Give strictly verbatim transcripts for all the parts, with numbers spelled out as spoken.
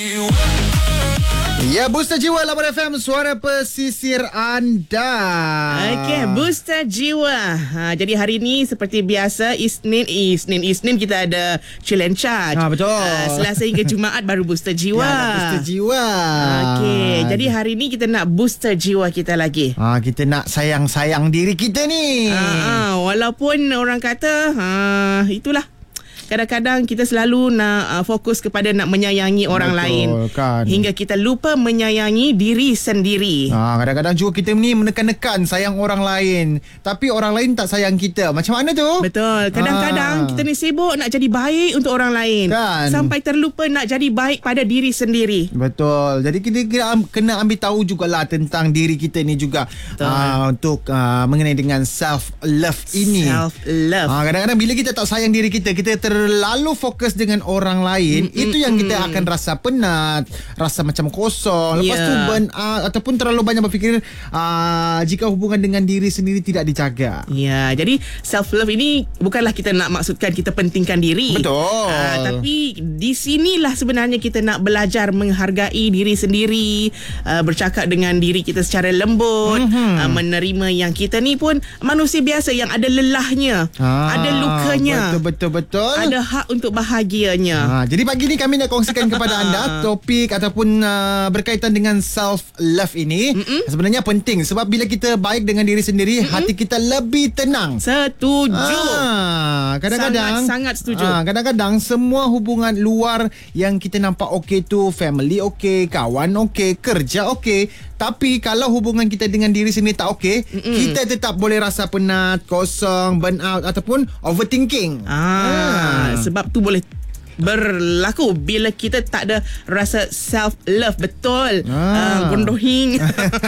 Ya, Booster Jiwa lapan F M, suara pesisir anda. Okey, Booster Jiwa. Ha, jadi hari ini seperti biasa, Isnin, Isnin, Isnin kita ada Chill and Charge. Ha, betul. Ha, Selasa hingga Jumaat baru Booster Jiwa. Ya, Booster Jiwa. Okey, jadi hari ini kita nak booster jiwa kita lagi. Ha, kita nak sayang-sayang diri kita ni. Ha, ha, walaupun orang kata, ha, itulah. Kadang-kadang kita selalu nak uh, fokus kepada nak menyayangi orang Betul, lain kan. hingga kita lupa menyayangi diri sendiri. Ha, kadang-kadang juga kita ni menekan-nekan sayang orang lain, tapi orang lain tak sayang kita. Macam mana tu? Betul. Kadang-kadang Ah. kita ni sibuk nak jadi baik untuk orang lain, Kan. sampai terlupa nak jadi baik pada diri sendiri. Betul. Jadi kita kena, kena ambil tahu jugalah tentang diri kita ni juga. Ha, untuk uh, mengenai dengan self-love ini. Self-love. Ha, kadang-kadang bila kita tak sayang diri kita, kita terlalu fokus dengan orang lain, mm, itu yang kita akan rasa penat, rasa macam kosong. Lepas Yeah. tu burn out ataupun terlalu banyak berfikir uh, jika hubungan dengan diri sendiri tidak dijaga. Ya, jadi self-love ini bukanlah kita nak maksudkan kita pentingkan diri. Betul. Ah, tapi di sinilah sebenarnya kita nak belajar menghargai diri sendiri, uh, bercakap dengan diri kita secara lembut, mm-hmm. uh, menerima yang kita ni pun manusia biasa yang ada lelahnya, Ah, ada lukanya. Betul-betul. Ada hak untuk bahagianya. Ha, jadi pagi ni kami nak kongsikan kepada anda topik ataupun uh, berkaitan dengan self-love ini. Mm-mm. Sebenarnya penting sebab bila kita baik dengan diri sendiri, Mm-mm. hati kita lebih tenang. Setuju. Ah, kadang-kadang Sangat-sangat setuju. Ah, kadang-kadang semua hubungan luar yang kita nampak okey tu, family okey, kawan okey, kerja okey, tapi kalau hubungan kita dengan diri sendiri tak okey, Mm-mm. kita tetap boleh rasa penat, kosong, burn out ataupun overthinking. Ah, sebab tu boleh berlaku bila kita tak ada rasa self-love. Betul. Ah. Ah, gondohing.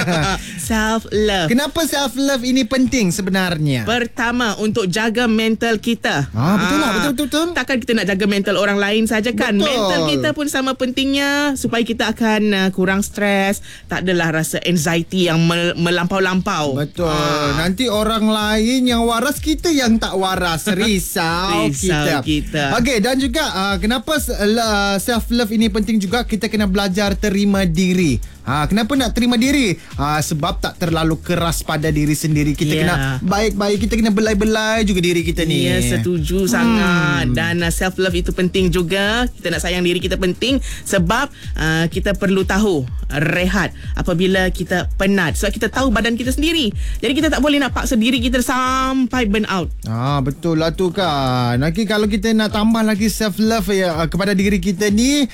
Self-love. Kenapa self-love ini penting sebenarnya? Pertama, untuk jaga mental kita. Ah, betul lah, betul, betul, betul. Takkan kita nak jaga mental orang lain saja kan? Betul. Mental kita pun sama pentingnya supaya kita akan uh, kurang stres, tak adalah rasa anxiety yang mel- melampau-lampau. Betul. Ah. Nanti orang lain yang waras, kita yang tak waras. Risau, Risau kita. kita. Okey, dan juga uh, kenapa uh, self-love ini penting juga, kita kena belajar terima diri. Ha, kenapa nak terima diri? Ha, sebab tak terlalu keras pada diri sendiri. Kita Yeah. kena baik-baik, kita kena belai-belai juga diri kita ni. Ya, setuju hmm. sangat. Dan uh, self-love itu penting juga. Kita nak sayang diri kita penting sebab uh, kita perlu tahu rehat apabila kita penat. Sebab kita tahu badan kita sendiri. Jadi kita tak boleh nak paksa diri kita sampai burn out. Ah, betul lah tu kan. Nanti kalau kita nak tambah lagi self-love ya, kepada diri kita ni,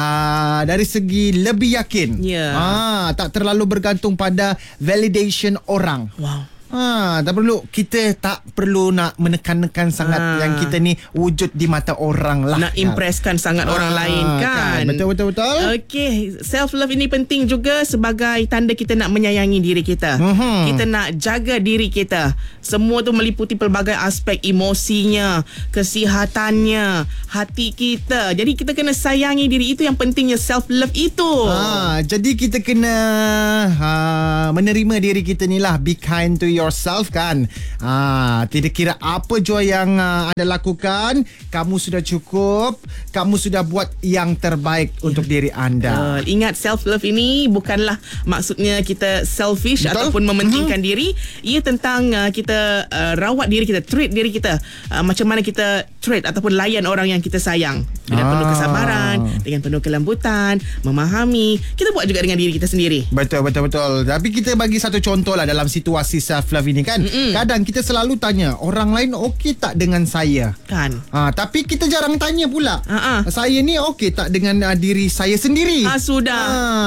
ah, dari segi lebih yakin. Ya. Ah, tak terlalu bergantung pada validation orang. Wow. Ha, tak perlu, kita tak perlu nak menekan-nekan sangat Ah. yang kita ni wujud di mata orang lah. Nak impresskan sangat Ah, orang lain kan. Betul, betul, betul. Okey, self-love ini penting juga sebagai tanda kita nak menyayangi diri kita. Mhm. Kita nak jaga diri kita. Semua tu meliputi pelbagai aspek, emosinya, kesihatannya, hati kita. Jadi kita kena sayangi diri, itu yang pentingnya self-love itu. Ha, jadi kita kena ha, menerima diri kita ni lah. Be kind to yourself kan. Ha, tidak kira apa jua yang uh, anda lakukan, kamu sudah cukup. Kamu sudah buat yang terbaik ya. untuk diri anda. Uh, ingat self-love ini bukanlah maksudnya kita selfish Betul? ataupun mementingkan Mm-hmm. diri. Ia tentang uh, kita uh, rawat diri kita, treat diri kita. Uh, macam mana kita treat ataupun layan orang yang kita sayang. Dengan Ah. penuh kesabaran, dengan penuh kelembutan, memahami. Kita buat juga dengan diri kita sendiri. Betul, betul, betul. Tapi kita bagi satu contoh lah dalam situasi self-love ini kan. Mm-mm. Kadang kita selalu tanya, orang lain okey tak dengan saya? Kan? Ha, tapi kita jarang tanya pula. Ha-ha. Saya ni okey tak dengan uh, diri saya sendiri? Ah, sudah.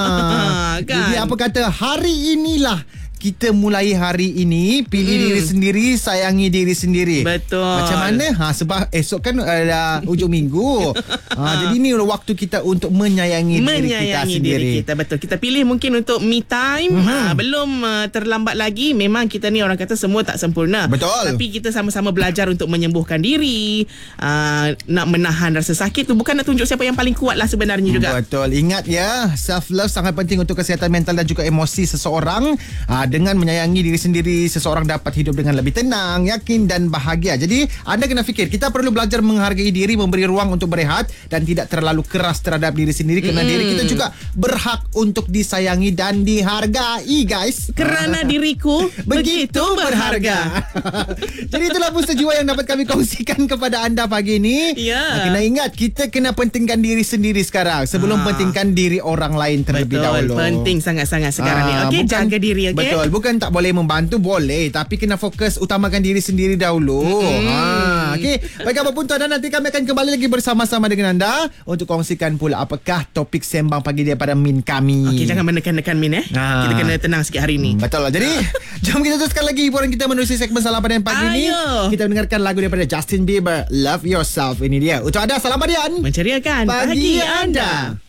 Ha. Kan? Jadi apa kata, hari inilah kita mulai hari ini pilih mm. diri sendiri, sayangi diri sendiri. Betul. Macam mana? Ha, sebab esok kan uh, hujung minggu. Ha, jadi ini waktu kita untuk menyayangi, menyayangi diri kita diri sendiri. kita. Betul. Kita pilih mungkin untuk me time. Mm-hmm. Uh, belum uh, terlambat lagi. Memang kita ni orang kata semua tak sempurna. Betul. Tapi kita sama-sama belajar untuk menyembuhkan diri. Uh, nak menahan rasa sakit tu bukan nak tunjuk siapa yang paling kuat lah sebenarnya juga. Betul. Ingat ya, self-love sangat penting untuk kesihatan mental dan juga emosi seseorang. Ha, dengan menyayangi diri sendiri, seseorang dapat hidup dengan lebih tenang, yakin dan bahagia. Jadi anda kena fikir, kita perlu belajar menghargai diri, memberi ruang untuk berehat dan tidak terlalu keras terhadap diri sendiri, kerana mm. diri kita juga berhak untuk disayangi dan dihargai, guys. Kerana diriku begitu berharga. Jadi itulah booster jiwa yang dapat kami kongsikan kepada anda pagi ini. Ya. Kena ingat, kita kena pentingkan diri sendiri sekarang sebelum ha. pentingkan diri orang lain terlebih Betul, dahulu. penting sangat-sangat sekarang ha, ni. Okey, jaga diri, okey. Betul, bukan tak boleh membantu, boleh, tapi kena fokus utamakan diri sendiri dahulu. Mm-hmm. Ha, okey. Baik, apapun tuan, nanti kami akan kembali lagi bersama-sama dengan anda untuk kongsikan pula apakah topik sembang pagi dia pada min kami. Okey, jangan menekan-nekan min eh. Ha. Kita kena tenang sikit hari ni. Betul lah. Jadi, jom kita teruskan lagi hiburan kita menerusi segmen Salam Badian pagi ni. Kita mendengarkan lagu daripada Justin Bieber, Love Yourself. Ini dia. Untuk anda, Salam Badian. Menceriakan pagi, pagi anda. anda.